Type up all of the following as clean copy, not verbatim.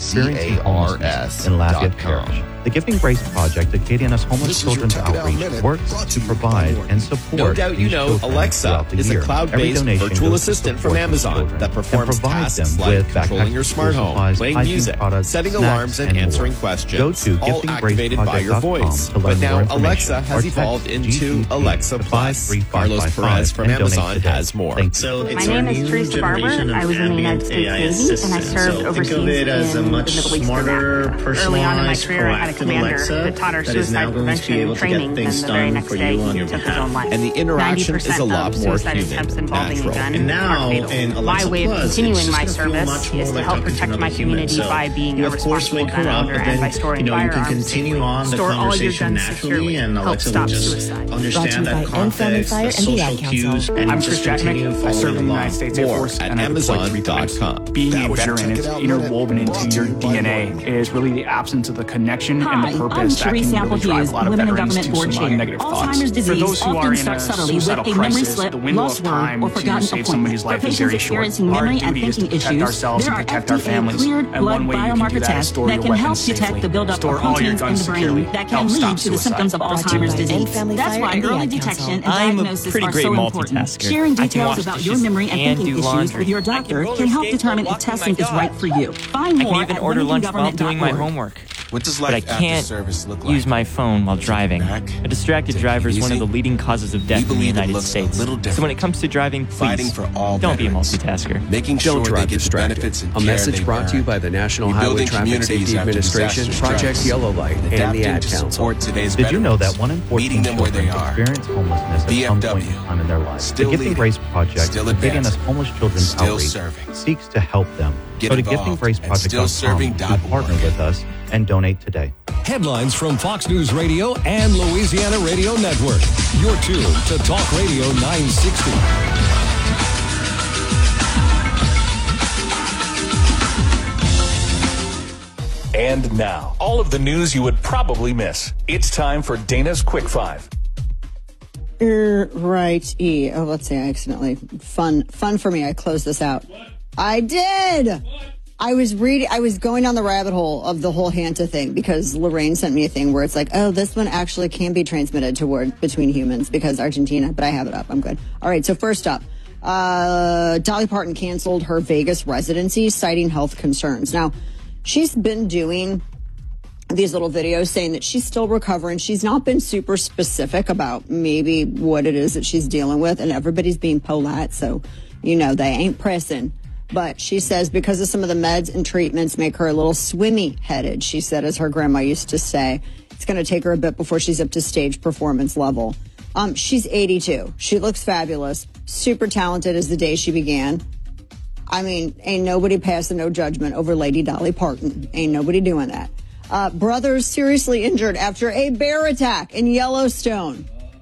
experiencing homelessness in Lafayette Parish. The Giving Grace Project, Acadiana's homeless children's outreach, works to provide and support. No doubt you know Alexa is a cloud-based virtual assistant from Amazon that performs tasks like controlling your smart home, playing music, setting alarms, and answering questions, all activated by your voice. But now Alexa has evolved into Alexa Plus. Carlos Perez from Amazon has more. So my name is Teresa Barber. I was in the United States Navy, and I served overseas in the Middle East and Africa. Early on in my career, I had a commander that taught our suicide prevention training, and the very next day he took his own life. And the interaction is a lot more human, natural. And now, my way of continuing my service is to help protect my community by being a responsible gun owner and by storing firearms. Store all your guns securely. Help stop suicide. Understand that conflict, the social cues, and I'm Chris Jackman. I serve in the United States Air Force at Amazon.com. Being a veteran is interwoven into your DNA. It is really the absence of the connection and the purpose that can really drive a lot of veterans to some negative thoughts. For those who are in a suicidal crisis, the window of time to save somebody's life is very short. Our duty is to protect ourselves and protect our families. And one way you can do that is store your weapons safely. Store all your guns securely. Help stop suicide. Alzheimer's disease. That's why early detection and diagnosis are so important. Sharing details about your memory and thinking issues with your doctor can help determine if testing is right for you. Find more I can even order lunch while doing my homework. But I can't use my phone while driving. A distracted driver is one of the leading causes of death in the United States. So when it comes to driving, please don't be a multitasker. Don't drive distracted. A message brought to you by the National Highway Traffic Safety Administration, Project Yellow Light, and the Ad Council. Did you know that 1 in 14 children experience homelessness at some point in time in their lives? The Giving Grace Project, Acadiana's homeless children's outreach, seeks to help them. Go to givinggraceproject.com to partner with us and donate today. Headlines from Fox News Radio and Louisiana Radio Network. You're tuned to Talk Radio 960. And now, all of the news you would probably miss. It's time for Dana's Quick Five. Right. Oh, let's see. I accidentally. Fun for me. I closed this out. I did. I was going down the rabbit hole of the whole Hanta thing because Lorraine sent me a thing where it's like, oh, this one actually can be transmitted between humans because Argentina, but I have it up. I'm good. All right. So first up, Dolly Parton canceled her Vegas residency, citing health concerns. Now, she's been doing these little videos saying that she's still recovering. She's not been super specific about maybe what it is that she's dealing with, and everybody's being polite, so, they ain't pressing. But she says because of some of the meds and treatments make her a little swimmy-headed, she said, as her grandma used to say. It's going to take her a bit before she's up to stage performance level. She's 82. She looks fabulous, super talented as the day she began. I mean, ain't nobody passing no judgment over Lady Dolly Parton. Ain't nobody doing that. Brothers seriously injured after a bear attack in Yellowstone.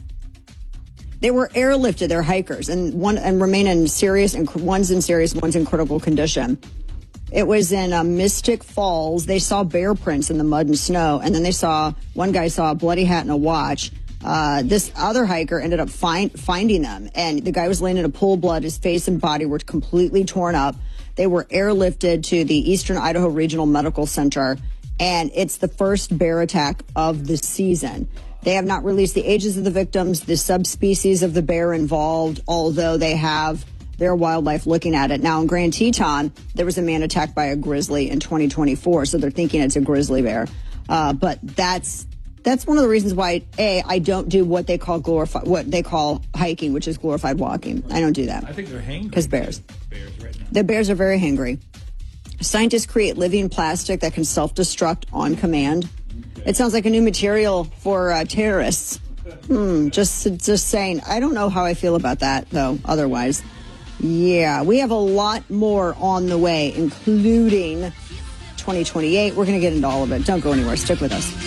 They were airlifted, they're hikers, and remain in serious, and one's in serious, one's in critical condition. It was in Mystic Falls. They saw bear prints in the mud and snow, and then one guy saw a bloody hat and a watch. This other hiker ended up finding them, and the guy was laying in a pool of blood. His face and body were completely torn up. They were airlifted to the Eastern Idaho Regional Medical Center, and it's the first bear attack of the season. They have not released the ages of the victims, the subspecies of the bear involved, although they have their wildlife looking at it. Now, in Grand Teton, there was a man attacked by a grizzly in 2024, so they're thinking it's a grizzly bear. But that's one of the reasons why, I don't do what they call hiking, which is glorified walking. I don't do that. I think they're hangry. Because bears. Right now. The bears are very hangry. Scientists create living plastic that can self-destruct on command. It sounds like a new material for terrorists. Just saying. I don't know how I feel about that, though, otherwise. Yeah, we have a lot more on the way, including 2028. We're going to get into all of it. Don't go anywhere. Stick with us.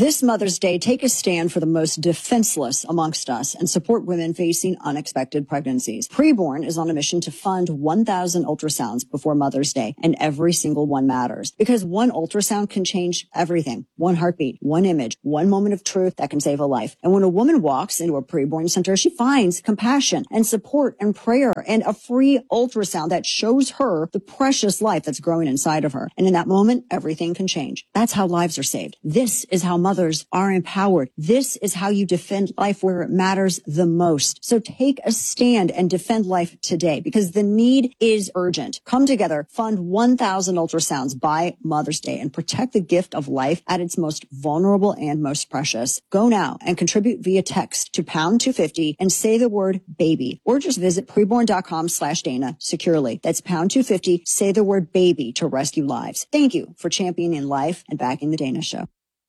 This Mother's Day, take a stand for the most defenseless amongst us and support women facing unexpected pregnancies. Preborn is on a mission to fund 1,000 ultrasounds before Mother's Day, and every single one matters because one ultrasound can change everything. One heartbeat, one image, one moment of truth that can save a life. And when a woman walks into a preborn center, she finds compassion and support and prayer and a free ultrasound that shows her the precious life that's growing inside of her. And in that moment, everything can change. That's how lives are saved. This is how mothers are empowered. This is how you defend life where it matters the most. So take a stand and defend life today because the need is urgent. Come together, fund 1,000 ultrasounds by Mother's Day and protect the gift of life at its most vulnerable and most precious. Go now and contribute via text to pound 250 and say the word baby, or just visit preborn.com/Dana securely. That's pound 250. Say the word baby to rescue lives. Thank you for championing life and backing the Dana Show.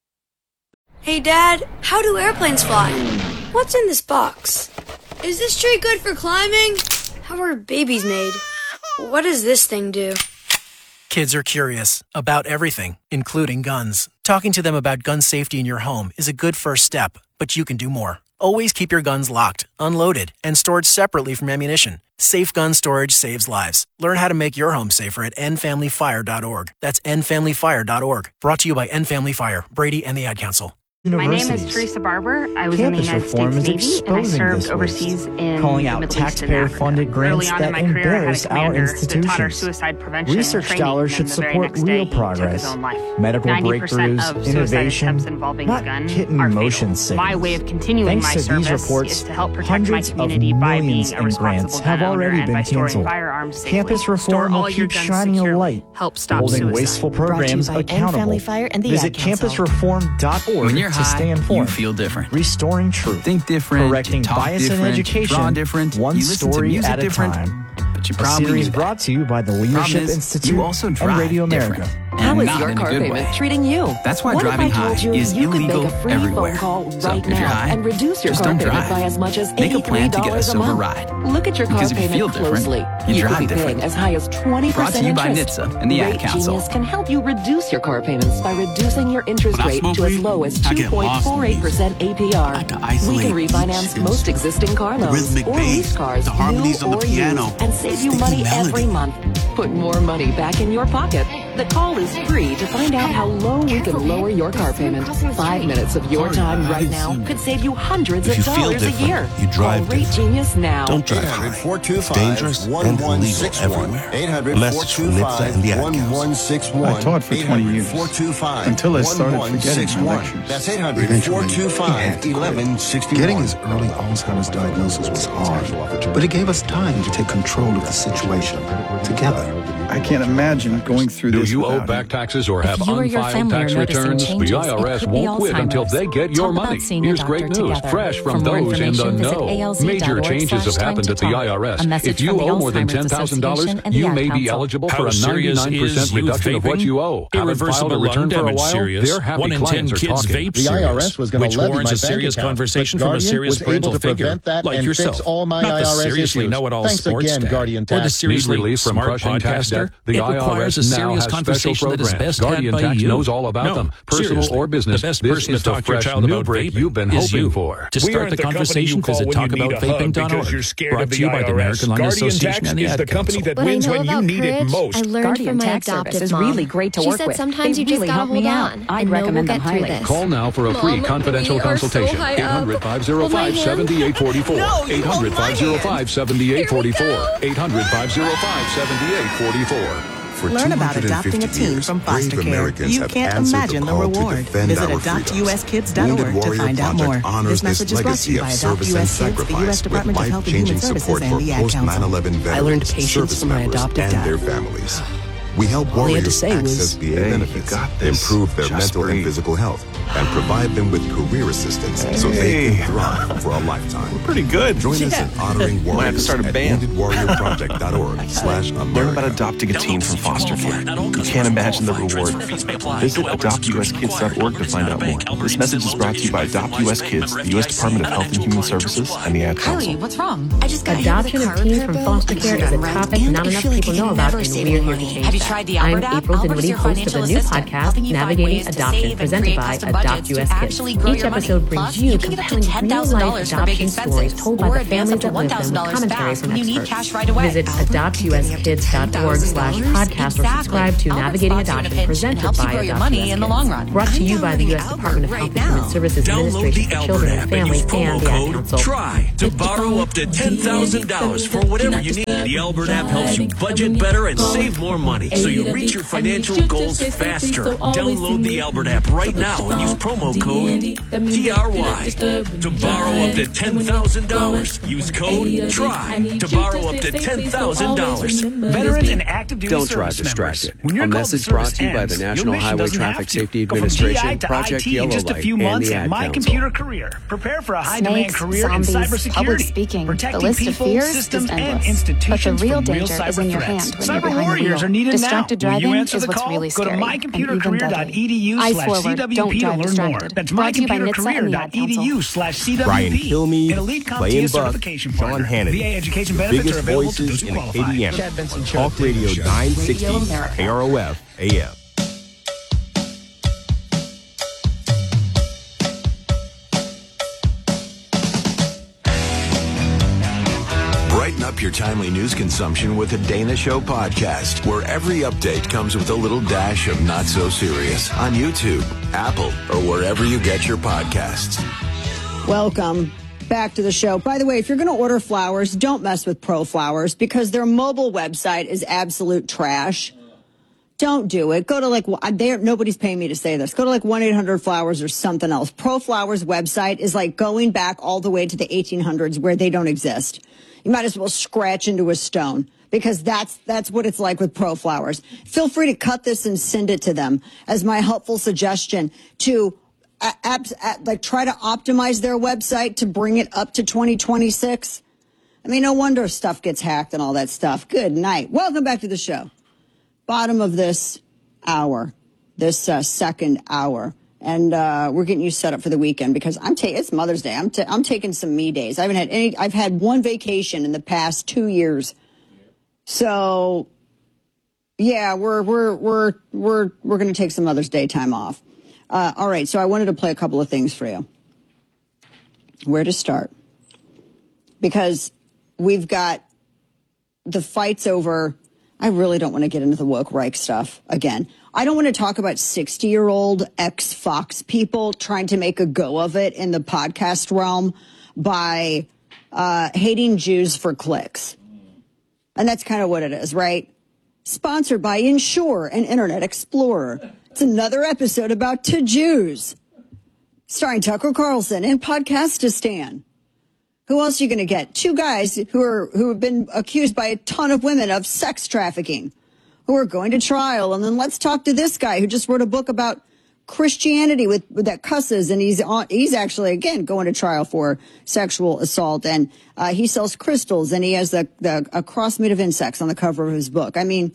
Hey Dad, how do airplanes fly? What's in this box? Is this tree good for climbing? How are babies made? What does this thing do? Kids are curious about everything, including guns. Talking to them about gun safety in your home is a good first step, but you can do more. Always keep your guns locked, unloaded, and stored separately from ammunition. Safe gun storage saves lives. Learn how to make your home safer at endfamilyfire.org. That's endfamilyfire.org. Brought to you by End Family Fire, Brady, and the Ad Council. My name is Teresa Barber. I was in the United States Navy, and I served overseas in calling out taxpayer-funded grants that embarrass our institutions. Research dollars should support real progress, medical breakthroughs, innovation, not kitten motion sickness. My way of continuing my service is to help protect my community by being a responsible gun owner and by storing firearms safely. Campus reform will keep shining a light, help stop holding suicide. wasteful programs accountable. Visit campusreform.org. To stay informed, you feel different. Restoring truth. Think different. Correcting bias in education. Draw different. One story at a time. But you a probably series brought to you by the Leadership Institute and Radio America. How is your car payment treating you? That's why driving high is illegal everywhere. So if you're high, and reduce your just car don't payment drive. by as much as Make a plan to get a $83 sober month. ride. Look at your car Because if you payment feel different, closely. you could drive be different. paying as high as 20% Brought to you by interest. NHTSA and the Ad Rate Council. Genius can help you reduce your car payments by reducing your interest rate to as low as 2.48% APR. We can refinance most existing car loans or lease cars, new or used, and save you money every month. Put more money back in your pocket. The call is free to find out how low we can lower your car payment. 5 minutes of your time right now could save you hundreds of dollars a year. You drive Call Rate Genius now. Don't drive high. It's dangerous and illegal everywhere. Unless it's NHTSA and the Ad Council. I taught for 20 years until I started forgetting my lectures. That's 800-425-1161. Getting his early Alzheimer's diagnosis was hard, but it gave us time to take control of the situation together. I can't imagine going through this. Do you owe back taxes or have unfiled tax returns? The IRS won't quit until they get your money. Here's great news, fresh from those in the know. Major changes have happened at the IRS. If you owe more than $10,000, you may be eligible for a 99% reduction of what you owe. Haven't filed a return for a while? Their happy clients are talking. The IRS was going to levy my serious conversation from a serious parental figure like yourself. All my not the IRS seriously issues. know-it-all Thanks sports again, dad, Guardian or the Tax. seriously Relief from smart crushing tax podcaster. debt. The It requires a IRS now serious has special conversation that is programs. best Guardian had by Tax you. knows all about them. Personal or business, the best this person is to the talk to your fresh child new about break vaping you've been is hoping you. for. To start the conversation, visit talkaboutVaping.org. Brought to you by the American Lung Association and the Ad Council. What I know about courage, I learned from my adoptive mom. Really great to she work said with. sometimes They you just really gotta help me hold out. on. I'd recommend them highly. Call now for a free confidential consultation. 800-505-7844. 800-505-7844. 800-505-7844. Learn about adopting a teen from foster care. You can't imagine the reward. Visit AdoptUSKids.org to find out more. This message is brought to you by Adopt US Kids, the U.S. Department of Health and Human Services, and the Ad Council. I learned patience from my adoptive dad. Their families. We help All he had to warriors say access was, VA benefits, improve their mental and physical health, and provide them with career assistance so they can thrive for a lifetime. We're pretty good. Join us in honoring Might have to warriors start a at band. WoundedWarriorProject.org/America. Learn about adopting a teen from foster care. You can't imagine the reward. Visit AdoptUSKids.org to find out more. This message is brought to you by Adopt US Kids, the U.S. Department of Health and Human Services, and the Ad Council. Kylie, what's wrong? Adoption of teens from foster care is a topic not enough people know about in We're Here to Change. I'm April Dinwiddie, host of the new podcast, Navigating Adoption, presented by Adopt US Kids. Each episode brings you compelling real-life adoption stories told by the families that live them with commentary from experts. Visit adoptuskids.org/podcast or subscribe to Navigating Adoption, presented by Adopt US Kids. Brought to you by the U.S. Department of Health and Human Services Administration for Children and Families and the Ad Council. TRY to borrow up to $10,000 for whatever you need. The Albert app helps you budget better and save more money so you reach your financial goals faster. Download the Albert app right now and use promo code TRY to borrow up to $10,000. Use code TRY to borrow up to $10,000. Veterans and active duty Don't drive distracted. A message brought to you by the National Highway Traffic Safety Administration, Project Yellow Light, and the Ad Council. Computer career. Prepare for a high-demand career in cybersecurity. Public speaking, the list of fears is endless. But the real danger is in your hand when you're behind the wheel. Distracted driving is what's really scary, and even deadly. Eyes forward, don't drive distracted. That's Brought to you by NHTSA and the Ad Council. Brian Kilmeade, Clay and Buck, Sean Hannity. The biggest voices in Acadiana. Talk Radio 960 KROF AM. Brighten up your timely news consumption with the Dana Show podcast, where every update comes with a little dash of not so serious on YouTube, Apple, or wherever you get your podcasts. Welcome back to the show. By the way, if you're going to order flowers, don't mess with Pro Flowers because their mobile website is absolute trash. Don't do it. Go to nobody's paying me to say this. Go to 1-800-Flowers or something else. Pro Flowers website is like going back all the way to the 1800s where they don't exist. You might as well scratch into a stone because that's what it's like with Pro Flowers. Feel free to cut this and send it to them as my helpful suggestion to try to optimize their website to bring it up to 2026. I mean, no wonder stuff gets hacked and all that stuff. Good night. Welcome back to the show. Bottom of this hour, this second hour. And we're getting you set up for the weekend because it's Mother's Day. I'm taking some me days. I've had one vacation in the past 2 years. So yeah, we're going to take some Mother's Day time off. All right. So I wanted to play a couple of things for you. Where to start? Because we've got the fights over. I really don't want to get into the woke Reich stuff again. I don't want to talk about 60-year-old ex-Fox people trying to make a go of it in the podcast realm by hating Jews for clicks. And that's kind of what it is, right? Sponsored by Ensure and Internet Explorer. It's another episode about to Jews. Starring Tucker Carlson and Podcastistan. Who else are you going to get? Two guys who have been accused by a ton of women of sex trafficking, who are going to trial. And then let's talk to this guy who just wrote a book about Christianity with that cusses, and he's actually again going to trial for sexual assault. And he sells crystals, and he has a cross made of insects on the cover of his book. I mean,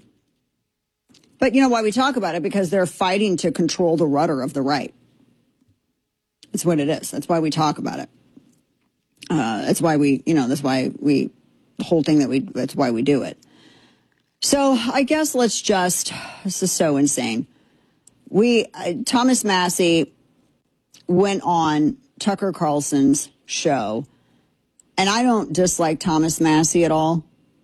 but you know why we talk about it? Because they're fighting to control the rudder of the right. That's what it is. That's why we talk about it. That's why that's why we do it. So I guess this is so insane. Thomas Massie went on Tucker Carlson's show, and I don't dislike Thomas Massie at all.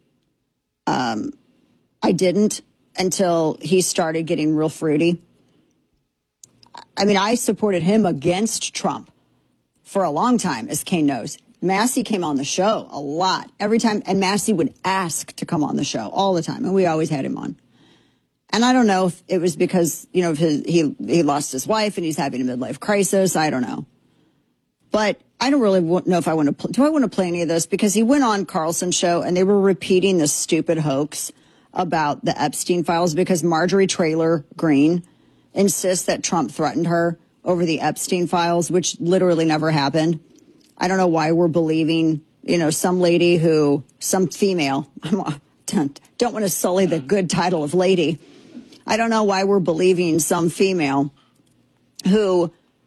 I didn't until he started getting real fruity. I mean, I supported him against Trump for a long time, as Kane knows. Massie came on the show a lot, every time, and Massie would ask to come on the show all the time, and we always had him on. And I don't know if it was because, he lost his wife and he's having a midlife crisis. I don't know. But I don't really know if I want to, do I want to play any of this? Because he went on Carlson's show and they were repeating this stupid hoax about the Epstein files because Marjorie Taylor Greene insists that Trump threatened her over the Epstein files, which literally never happened. I don't know why we're believing, some female, don't want to sully the good title of lady. I don't know why we're believing some female who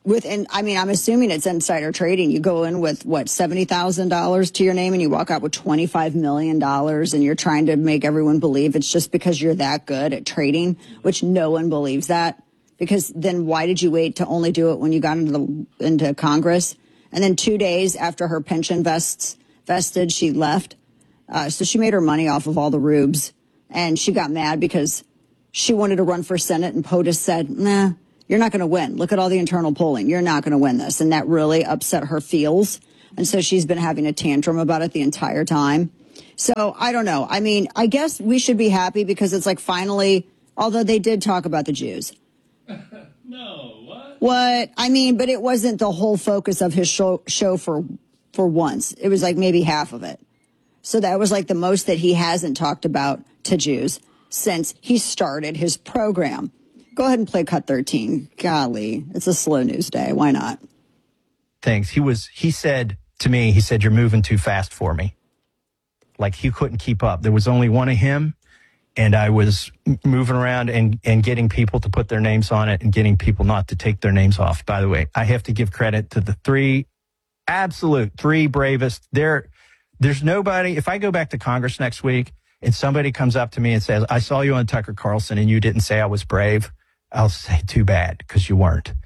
I'm assuming it's insider trading. You go in with $70,000 to your name and you walk out with $25 million and you're trying to make everyone believe it's just because you're that good at trading, which no one believes that. Because then why did you wait to only do it when you got into Congress? And then 2 days after her pension vested, she left. So she made her money off of all the rubes. And she got mad because she wanted to run for Senate. And POTUS said, nah, you're not going to win. Look at all the internal polling. You're not going to win this. And that really upset her feels. And so she's been having a tantrum about it the entire time. So I don't know. I mean, I guess we should be happy because it's like finally, although they did talk about the Jews. No, what? What? I mean, but it wasn't the whole focus of his show for once. It was like maybe half of it. So that was like the most that he hasn't talked about to Jews since he started his program. Go ahead and play cut 13. Golly, it's a slow news day. Why not? Thanks. He said to me, you're moving too fast for me. Like he couldn't keep up. There was only one of him. And I was moving around and getting people to put their names on it and getting people not to take their names off. By the way, I have to give credit to the three bravest. There's nobody. If I go back to Congress next week and somebody comes up to me and says, I saw you on Tucker Carlson and you didn't say I was brave, I'll say too bad because you weren't.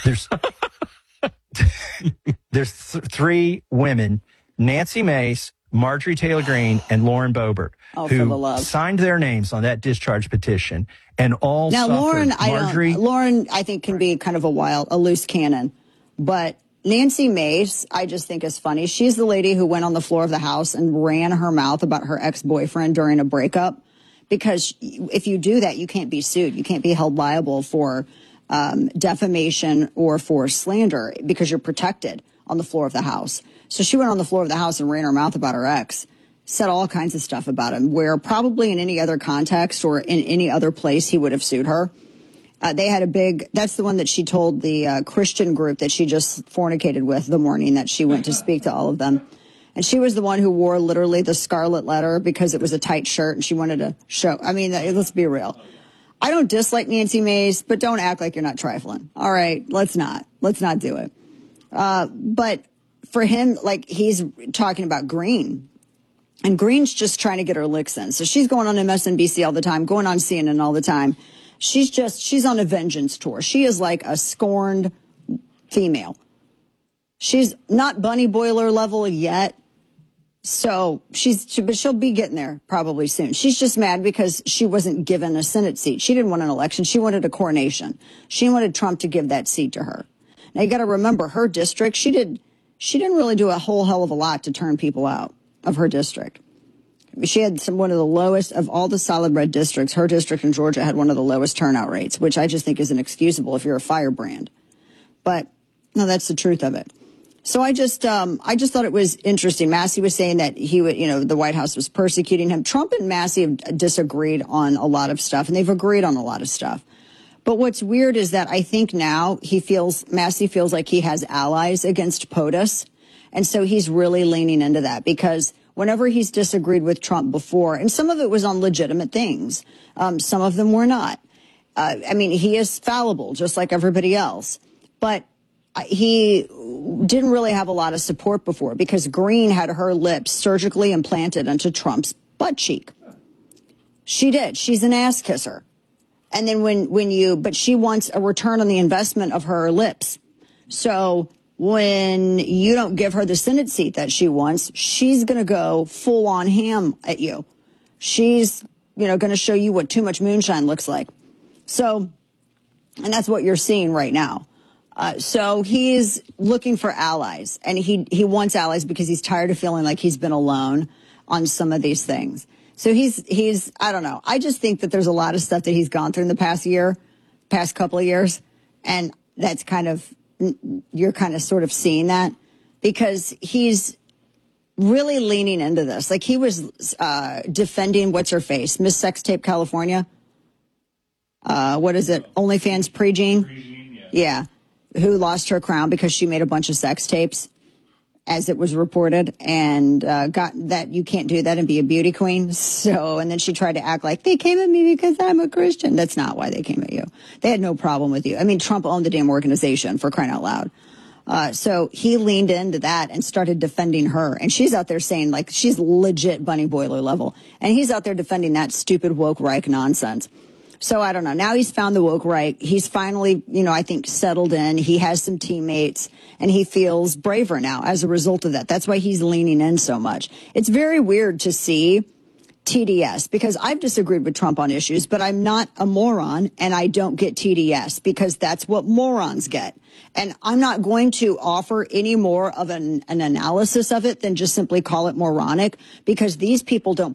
There's three women, Nancy Mace, Marjorie Taylor Greene, and Lauren Boebert, who signed their names on that discharge petition, and all now suffered. Lauren, I think, can be kind of a loose cannon, but Nancy Mace, I just think is funny. She's the lady who went on the floor of the House and ran her mouth about her ex-boyfriend during a breakup, because if you do that, you can't be sued. You can't be held liable for defamation or for slander because you're protected on the floor of the House. So she went on the floor of the House and ran her mouth about her ex, said all kinds of stuff about him, where probably in any other context or in any other place he would have sued her. They had that's the one that she told the Christian group that she just fornicated with the morning that she went to speak to all of them. And she was the one who wore literally the scarlet letter because it was a tight shirt and she wanted to show. I mean, let's be real. I don't dislike Nancy Mace, but don't act like you're not trifling. All right, let's not do it. But for him, like, he's talking about Greene, and Greene's just trying to get her licks in. So she's going on MSNBC all the time, going on CNN all the time. She's on a vengeance tour. She is like a scorned female. She's not Bunny Boiler level yet. So but she'll be getting there probably soon. She's just mad because she wasn't given a Senate seat. She didn't want an election. She wanted a coronation. She wanted Trump to give that seat to her. Now you got to remember her district. She didn't really do a whole hell of a lot to turn people out of her district. She had one of the lowest of all the solid red districts. Her district in Georgia had one of the lowest turnout rates, which I just think is inexcusable if you're a firebrand. But no, that's the truth of it. So I just thought it was interesting. Massey was saying that the White House was persecuting him. Trump and Massey have disagreed on a lot of stuff, and they've agreed on a lot of stuff. But what's weird is that I think now Massey feels like he has allies against POTUS. And so he's really leaning into that because whenever he's disagreed with Trump before, and some of it was on legitimate things, some of them were not. He is fallible, just like everybody else. But he didn't really have a lot of support before because Greene had her lips surgically implanted into Trump's butt cheek. She did. She's an ass kisser. And then but she wants a return on the investment of her lips. So when you don't give her the Senate seat that she wants, she's going to go full on ham at you. She's, going to show you what too much moonshine looks like. So, and that's what you're seeing right now. So he's looking for allies, and he wants allies because he's tired of feeling like he's been alone on some of these things. So he's I don't know. I just think that there's a lot of stuff that he's gone through in the past couple of years. And that's you're kind of sort of seeing that because he's really leaning into this. Like he was defending what's her face, Miss Sex Tape California. What is it? OnlyFans Prejean. Yeah. Who lost her crown because she made a bunch of sex tapes. as it was reported, and got that you can't do that and be a beauty queen. So, and then she tried to act like they came at me because I'm a Christian. That's not why they came at you. They had no problem with you. I mean, Trump owned the damn organization, for crying out loud. So he leaned into that and started defending her. And she's out there saying, like, she's legit Bunny Boiler level. And he's out there defending that stupid woke Reich nonsense. So I don't know. Now he's found the woke right. He's finally, I think settled in. He has some teammates and he feels braver now as a result of that. That's why he's leaning in so much. It's very weird to see TDS because I've disagreed with Trump on issues, but I'm not a moron and I don't get TDS because that's what morons get. And I'm not going to offer any more of an analysis of it than just simply call it moronic because these people don't